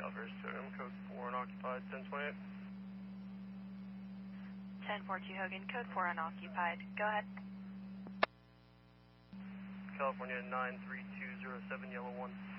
Southwest Totem, code 4 unoccupied, 1028. 1042 Hogan, code 4 unoccupied. Go ahead. California 93207, yellow 1.